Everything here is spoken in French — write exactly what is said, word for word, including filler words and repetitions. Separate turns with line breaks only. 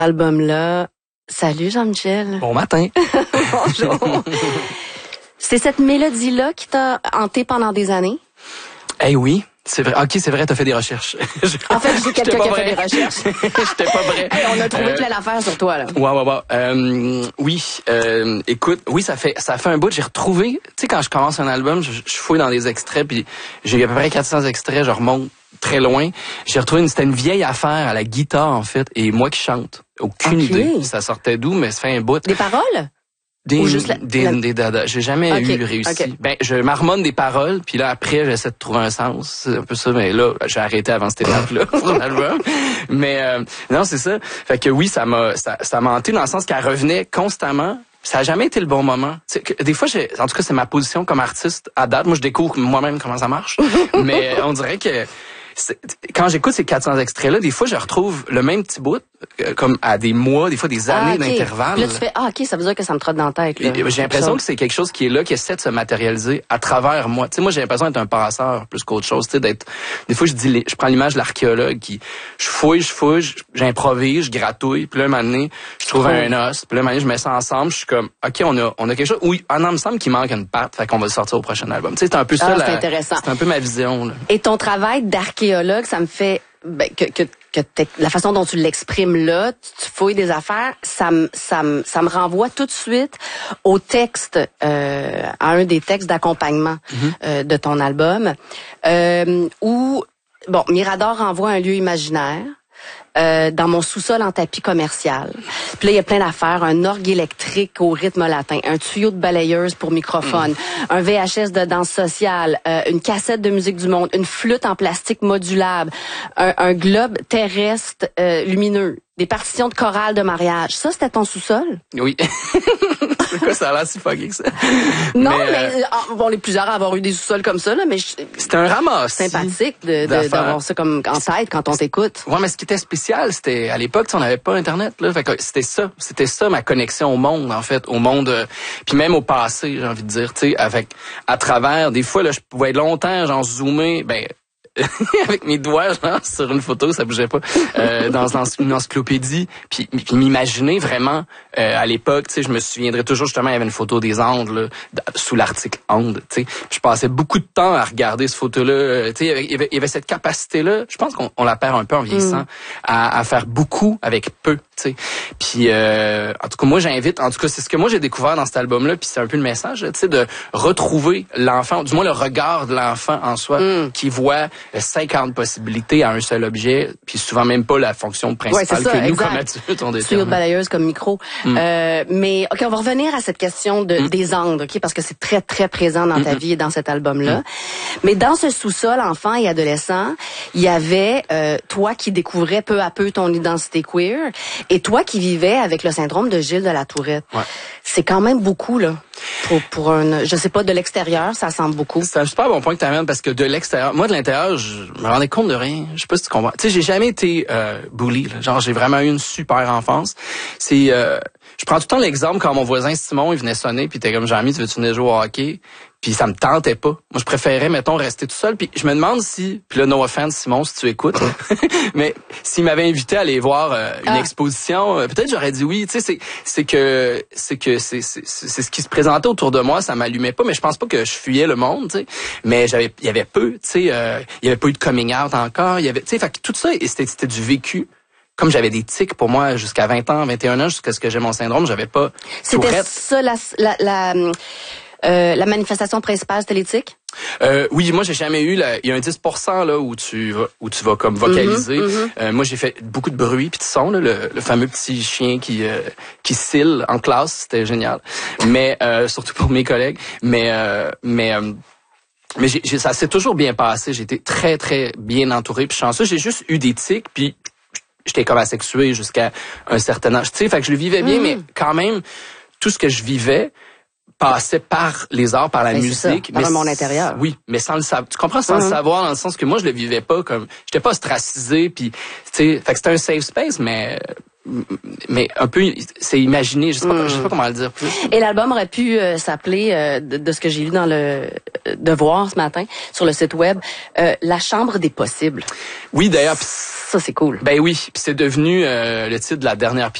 album-là. Salut Jean-Michel.
Bon matin.
Bonjour. C'est cette mélodie-là qui t'a hanté pendant des années?
Eh hey, oui, c'est vrai. Ok, c'est vrai, t'as fait des recherches.
En fait, j'ai quelqu'un qui a fait des recherches.
J'étais pas vrai.
Hey, on a trouvé euh, plein d'affaires sur toi, là.
Ouais, ouais, ouais. Euh, oui, euh, écoute, oui, ça fait ça fait un bout. J'ai retrouvé, tu sais, quand je commence un album, je, je fouille dans des extraits, puis j'ai à peu près quatre cents extraits, je remonte très loin. J'ai retrouvé une, c'était une vieille affaire à la guitare, en fait, et moi qui chante. Aucune okay. idée. Ça sortait d'où, mais ça fait un bout.
Des paroles?
Des,
Ou juste la,
des,
la...
des dada. J'ai jamais okay. eu réussi. Okay. Ben, je marmonne des paroles, puis là, après, j'essaie de trouver un sens. C'est un peu ça, mais là, j'ai arrêté avant cette étape-là, pour l'album. Mais, euh, non, c'est ça. Fait que oui, ça m'a, ça, ça m'a hanté dans le sens qu'elle revenait constamment. Ça a jamais été le bon moment. Que, des fois, j'ai, en tout cas, c'est ma position comme artiste à date. Moi, je découvre moi-même comment ça marche. Mais on dirait que, quand j'écoute ces quatre cents extraits-là, des fois, je retrouve le même petit bout, euh, comme à des mois, des fois des années ah, okay. d'intervalle.
Là, tu fais, ah, OK, ça veut dire que ça me trotte dans la tête. Là.
J'ai l'impression que c'est quelque chose qui est là, qui essaie de se matérialiser à travers moi. Tu sais, moi, j'ai l'impression d'être un passeur plus qu'autre chose. Tu sais, d'être, des fois, je dis, je prends l'image de l'archéologue qui, je fouille, je fouille, j'improvise, je gratouille, puis là, un moment donné, je trouve oh. un os, puis là, un moment donné, je mets ça ensemble, je suis comme, OK, on a, on a quelque chose. Oui, ah non, il me semble qu'il manque une patte, fait qu'on va le sortir au prochain album. Tu sais, c'est un peu ça,
ah,
la,
c'est intéressant.
C'est un peu ma vision, là.
Et ton travail d'archéologue, ça me fait, ben, que, que, que la façon dont tu l'exprimes là, tu fouilles des affaires, ça me, ça me, ça me renvoie tout de suite au texte, euh, à un des textes d'accompagnement mm-hmm. euh, de ton album, euh, où, bon, Mirador envoie un lieu imaginaire. Euh, dans mon sous-sol en tapis commercial. Puis là, il y a plein d'affaires. Un orgue électrique au rythme latin, un tuyau de balayeuse pour microphone, mmh. un V H S de danse sociale, euh, une cassette de musique du monde, une flûte en plastique modulable, un, un globe terrestre euh, lumineux, des partitions de chorale de mariage. Ça, c'était ton sous-sol?
Oui. C'est quoi, ça a l'air si fucké que ça?
Non, mais, mais euh, on est plusieurs à avoir eu des sous-sols comme ça, là, mais je...
C'était un ramassis.
Sympathique de, de, d'avoir ça comme en tête quand on t'écoute.
Ouais, mais ce qui était spécial, c'était, à l'époque, on n'avait pas Internet, là. Fait que c'était ça. C'était ça, ma connexion au monde, en fait. Au monde, euh, puis même au passé, j'ai envie de dire, tu sais, avec, à travers, des fois, là, je pouvais longtemps, genre, zoomer, ben, avec mes doigts, genre, sur une photo, ça bougeait pas, euh, dans, dans une encyclopédie, puis, puis m'imaginer vraiment, euh, à l'époque, tu sais, je me souviendrai toujours, justement, il y avait une photo des Andes, là, sous l'article Andes, tu sais, je passais beaucoup de temps à regarder cette photo-là, tu sais, il y avait, il y avait cette capacité-là, je pense qu'on on la perd un peu en vieillissant, mm. à, à faire beaucoup avec peu, tu sais, puis, euh, en tout cas, moi, j'invite, en tout cas, c'est ce que moi, j'ai découvert dans cet album-là, puis c'est un peu le message, tu sais, de retrouver l'enfant, du moins le regard de l'enfant en soi, mm. qui voit cinquante possibilités à un seul objet, puis souvent même pas la fonction principale ouais, ça, que nous, exact. Comme adulte, on détermine.
Tuyau de balayeuse comme micro. Mm. Euh, mais, OK, on va revenir à cette question de, mm. des Andes, OK, parce que c'est très, très présent dans ta mm. vie et dans cet album-là. Mm. Mais dans ce sous-sol, enfant et adolescent, il y avait euh, toi qui découvrais peu à peu ton identité queer et toi qui vivais avec le syndrome de Gilles de la Tourette. Ouais. C'est quand même beaucoup, là. Pour, pour un, je sais pas, de l'extérieur, ça semble beaucoup.
C'est un super bon point que tu amènes parce que de l'extérieur, moi de l'intérieur, je me rendais compte de rien. Je sais pas si tu comprends. Tu sais, j'ai jamais été euh, bully. Là. Genre, j'ai vraiment eu une super enfance. C'est, euh, je prends tout le temps l'exemple quand mon voisin Simon, il venait sonner, puis il était comme Jean-Mi, tu veux-tu venir jouer au hockey? Puis ça me tentait pas. Moi, je préférais, mettons, rester tout seul. Puis je me demande si, puis là, no offense, Simon, si tu écoutes, mais s'il m'avait invité à aller voir euh, une ah. exposition, euh, peut-être j'aurais dit oui. Tu sais, c'est c'est que c'est que c'est c'est c'est ce qui se présentait autour de moi, ça m'allumait pas. Mais je pense pas que je fuyais le monde, tu sais. Mais j'avais, il y avait peu, tu sais, euh, il y avait pas eu de coming out encore. Il y avait, tu sais, fait que tout ça, c'était c'était du vécu. Comme j'avais des tics pour moi jusqu'à vingt ans, vingt et un ans, jusqu'à ce que j'ai mon syndrome, j'avais pas.
C'était Tourette. Ça la la. la... Euh, la manifestation principale, c'était l'éthique?
Euh, oui, moi j'ai jamais eu. La, il y a un dix pour cent là où tu vas, où tu vas comme vocaliser. Mm-hmm, mm-hmm. Euh, moi j'ai fait beaucoup de bruit puis de son, là, le, le fameux petit chien qui euh, qui cille en classe, c'était génial. Mais euh, surtout pour mes collègues. Mais euh, mais euh, mais j'ai, j'ai, ça s'est toujours bien passé. J'ai été très très bien entouré puis chanceux. J'ai juste eu des tics puis j'étais comme asexué jusqu'à un certain âge. Tu sais, fait que je le vivais bien, mm. mais quand même tout ce que je vivais passait par les arts, par la ben, musique.
C'est ça,
mais
dans mon intérieur.
Oui, mais sans le savoir. Tu comprends, sans mm-hmm. le savoir, dans le sens que moi, je le vivais pas comme, j'étais pas ostracisé, puis, tu sais, fait que c'était un safe space, mais, mais un peu, c'est imaginé, je sais pas, mm. je sais pas comment le dire plus.
Et l'album aurait pu euh, s'appeler, euh, de, de ce que j'ai lu dans le, de voir ce matin sur le site web, euh, la chambre des possibles.
Oui, d'ailleurs.
Ça, c'est cool.
Ben oui, puis c'est devenu euh, le titre de la dernière pièce